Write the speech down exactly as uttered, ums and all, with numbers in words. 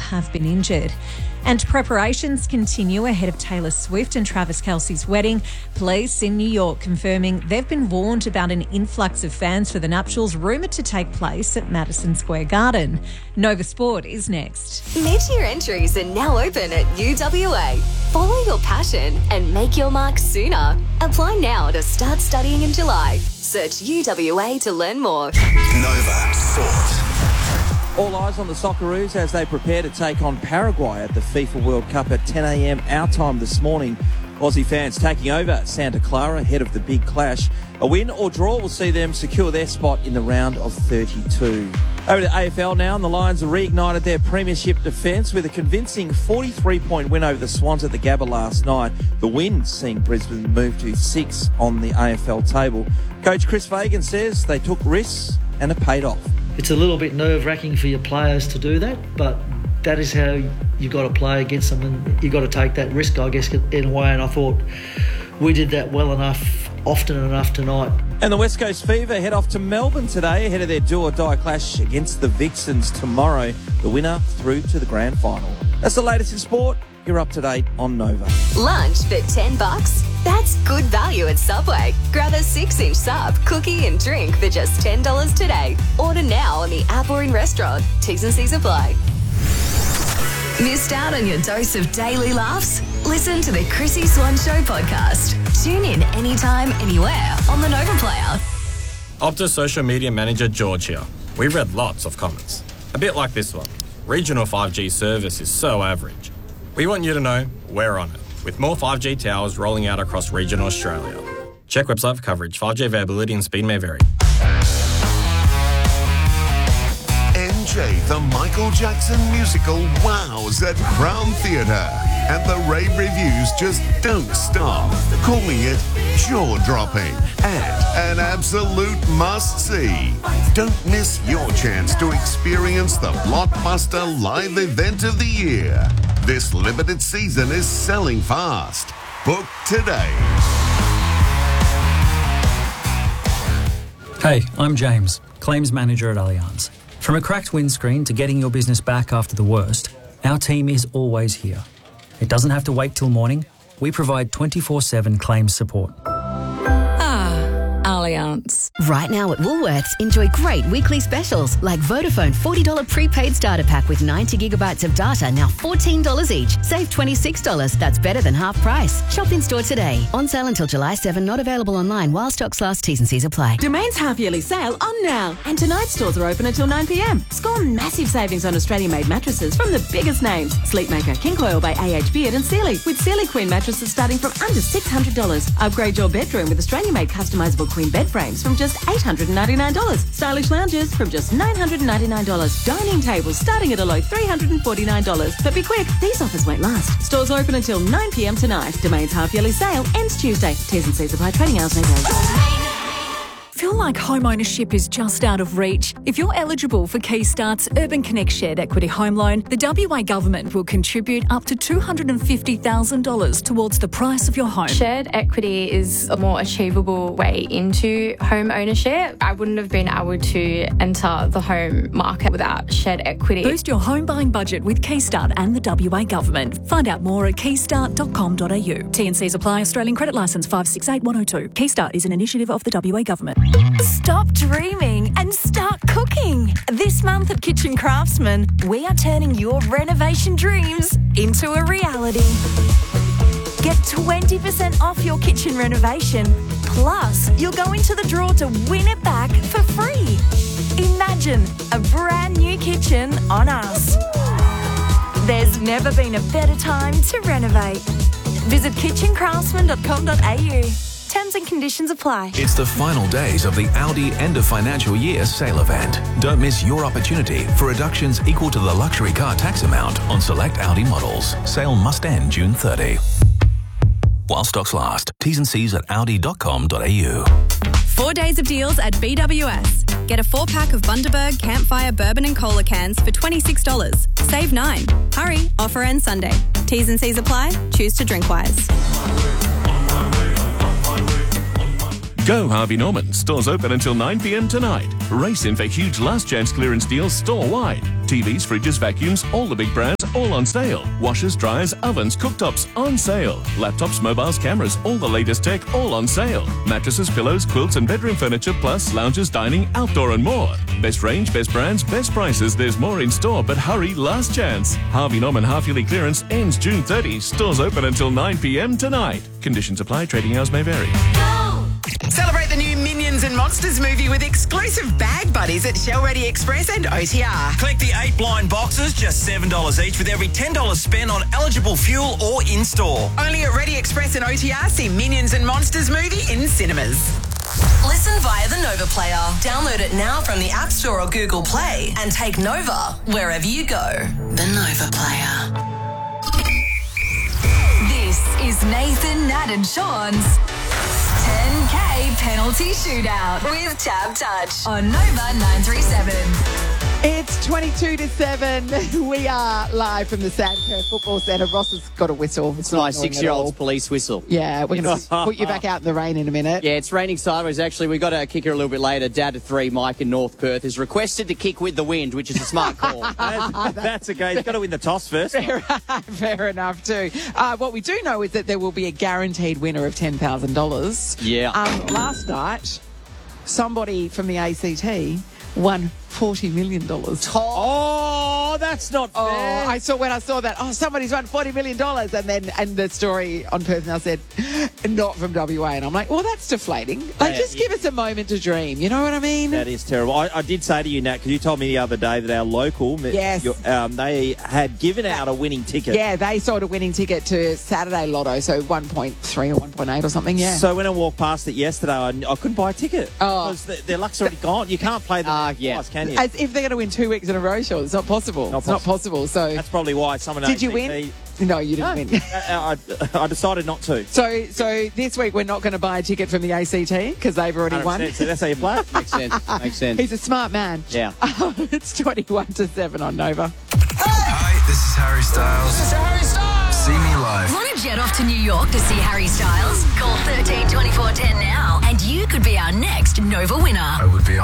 have been injured. And preparations continue ahead of Taylor Swift and Travis Kelce's wedding. Police in New York confirming they've been warned about an influx of fans for the nuptials rumoured to take place at Madison Square Garden. Nova Sport is next. Mid-year entries are now open at U W A. Follow your passion and make your mark sooner. Apply now to start studying in July. Search U W A to learn more. Nova Sport. All eyes on the Socceroos as they prepare to take on Paraguay at the FIFA World Cup at ten a.m. our time this morning. Aussie fans taking over Santa Clara ahead of the big clash. A win or draw will see them secure their spot in the round of thirty-two. Over to A F L now, and the Lions have reignited their premiership defence with a convincing forty-three point win over the Swans at the Gabba last night. The win seeing Brisbane move to six on the A F L table. Coach Chris Fagan says they took risks and it paid off. It's a little bit nerve-wracking for your players to do that, but that is how you got to play against them, and you got to take that risk, I guess, in a way. And I thought we did that well enough, often enough tonight. And the West Coast Fever head off to Melbourne today ahead of their do-or-die clash against the Vixens tomorrow. The winner through to the grand final. That's the latest in sport. You're up to date on Nova. Lunch for ten bucks? That's good value at Subway. Grab a six-inch sub, cookie and drink for just ten dollars today. Order now on the app or in restaurant. T's and C's apply. Missed out on your dose of daily laughs? Listen to the Chrissy Swan Show podcast. Tune in anytime, anywhere on the Nova Player. Optus social media manager George here. We read lots of comments. A bit like this one. Regional five G service is so average. We want you to know we're on it, with more five G towers rolling out across regional Australia. Check website for coverage. five G availability and speed may vary. N J, the Michael Jackson musical, wows at Crown Theatre. And the rave reviews just don't stop, calling it jaw-dropping and an absolute must-see. Don't miss your chance to experience the blockbuster live event of the year. This limited season is selling fast. Book today. Hey, I'm James, Claims Manager at Allianz. From a cracked windscreen to getting your business back after the worst, our team is always here. It doesn't have to wait till morning. We provide twenty-four seven claims support. Allianz. Right now at Woolworths, enjoy great weekly specials like Vodafone forty dollars prepaid starter pack with ninety gigabytes of data, now fourteen dollars each. Save twenty-six dollars. That's better than half price. Shop in store today. On sale until July seventh, not available online while stocks last. T's and C's apply. Domain's half-yearly sale on now. And tonight's stores are open until nine p.m. Score massive savings on Australian-made mattresses from the biggest names. Sleepmaker, King Coil by A H Beard and Sealy, with Sealy Queen mattresses starting from under six hundred dollars. Upgrade your bedroom with Australian-made customisable Queen bed frames from just eight hundred ninety-nine dollars. Stylish lounges from just nine hundred ninety-nine dollars. Dining tables starting at a low three hundred forty-nine dollars. But be quick, these offers won't last. Stores open until nine p.m. tonight. Domain's half-yearly sale ends Tuesday. T's and C's apply. Trading hours may vary. Feel like home ownership is just out of reach? If you're eligible for Keystart's Urban Connect Shared Equity Home Loan, the W A Government will contribute up to two hundred fifty thousand dollars towards the price of your home. Shared equity is a more achievable way into home ownership. I wouldn't have been able to enter the home market without shared equity. Boost your home buying budget with Keystart and the W A Government. Find out more at keystart dot com dot a u. T and C's apply. Australian Credit Licence five six eight one oh two. Keystart is an initiative of the W A Government. Stop dreaming and start cooking. This month at Kitchen Craftsman, we are turning your renovation dreams into a reality. Get twenty percent off your kitchen renovation. Plus, you'll go into the draw to win it back for free. Imagine a brand new kitchen on us. There's never been a better time to renovate. Visit kitchen craftsman dot com dot a u. Terms and conditions apply. It's the final days of the Audi end of financial year sale event. Don't miss your opportunity for reductions equal to the luxury car tax amount on select Audi models. Sale must end June thirtieth. While stocks last. T's and C's at audi dot com dot a u. Four days of deals at B W S. Get a four-pack of Bundaberg Campfire Bourbon and Cola cans for twenty-six dollars. Save nine. Hurry, offer ends Sunday. T's and C's apply. Choose to drink wise. Go Harvey Norman. Stores open until nine p.m. tonight. Race in for huge last chance clearance deals store-wide. T Vs, fridges, vacuums, all the big brands, all on sale. Washers, dryers, ovens, cooktops, on sale. Laptops, mobiles, cameras, all the latest tech, all on sale. Mattresses, pillows, quilts and bedroom furniture, plus lounges, dining, outdoor and more. Best range, best brands, best prices. There's more in store, but hurry, last chance. Harvey Norman half-yearly clearance ends June thirtieth. Stores open until nine p.m. tonight. Conditions apply. Trading hours may vary. Celebrate the new Minions and Monsters movie with exclusive bag buddies at Shell Ready Express and O T R. Collect the eight blind boxes, just seven dollars each, with every ten dollars spent on eligible fuel or in-store. Only at Ready Express and O T R. See Minions and Monsters movie in cinemas. Listen via the Nova Player. Download it now from the App Store or Google Play and take Nova wherever you go. The Nova Player. This is Nathan, Nat and Sean's ten K penalty shootout with Tab Touch on Nova nine three seven. It's twenty-two to seven. We are live from the Sandcurve Football Centre. Ross has got a whistle. It's my six-year-old's police whistle. Yeah, we're going to put you back out in the rain in a minute. Yeah, it's raining sideways, actually. We got a kicker a little bit later. Dad to three, Mike in North Perth, is requested to kick with the wind, which is a smart call. that's, that's okay. He's got to win the toss first. Fair, fair enough, too. Uh, what we do know is that there will be a guaranteed winner of ten thousand dollars. Yeah. Um, last night, somebody from the A C T won forty million dollars. Oh, that's not fair. Oh, I saw when I saw that, oh, somebody's won forty million dollars. And then and the story on Perth Now said, not from W A. And I'm like, well, that's deflating. Like, Yeah, just yeah. give us a moment to dream. You know what I mean? That is terrible. I, I did say to you, Nat, because you told me the other day that our local, Yes. your, um, they had given out a winning ticket. Yeah, they sold a winning ticket to Saturday Lotto, so one point three or one point eight or something, yeah. So when I walked past it yesterday, I, I couldn't buy a ticket. Oh. Because the, their luck's already gone. You can't play them Ah, twice, yeah. can you? As if they're going to win two weeks in a row, sure. It's not possible. Not it's not possible. So That's probably why someone did you A C T win? No, you didn't win. I, I, I decided not to. So, so this week we're not going to buy a ticket from the A C T because they've already won. one hundred percent. So that's how you play it? Makes sense. Makes sense. He's a smart man. Yeah. It's twenty-one to seven on Nova. Hi, this is Harry Styles. This is Harry Styles. See me live. Want to jet off to New York to see Harry Styles? Call thirteen twenty-four ten now and you could be our next Nova winner. I would be